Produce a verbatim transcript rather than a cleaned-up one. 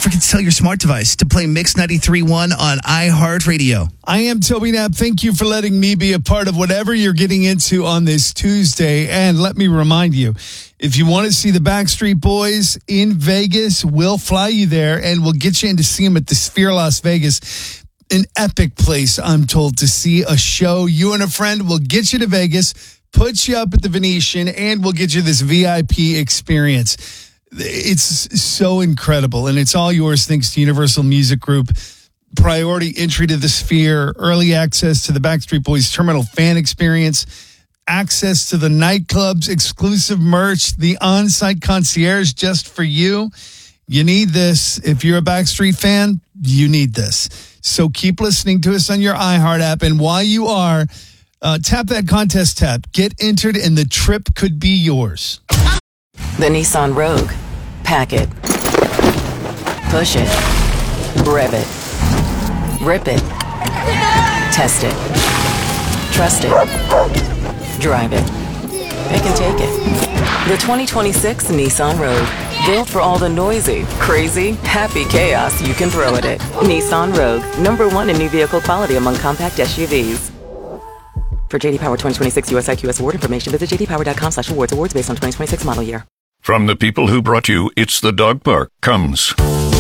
forget to tell your smart device to play Mix ninety-three point one on iHeartRadio. I am Toby Knapp. Thank you for letting me be a part of whatever you're getting into on this Tuesday. And let me remind you, if you want to see the Backstreet Boys in Vegas, we'll fly you there and we'll get you in to see them at the Sphere Las Vegas. An epic place, I'm told, to see a show. You and a friend will get you to Vegas, put you up at the Venetian, and we'll get you this V I P experience. It's so incredible, and it's all yours thanks to Universal Music Group. Priority entry to the Sphere, early access to the Backstreet Boys Terminal fan experience, access to the nightclubs, exclusive merch, the on-site concierge just for you. You need this. If you're a Backstreet fan, you need this. So keep listening to us on your iHeart app, and while you are, uh, tap that contest tab. Get entered, and the trip could be yours. The Nissan Rogue. Pack it. Push it. Rev it. Rip it. Test it. Trust it. Drive it. Pick and take it. The twenty twenty-six Nissan Rogue. Built for all the noisy, crazy, happy chaos you can throw at it. Nissan Rogue. Number one in new vehicle quality among compact S U Vs. For J D Power twenty twenty-six U S I Q S award information, visit j d power dot com slash awards. Awards based on twenty twenty-six model year. From the people who brought you It's the Dog Park comes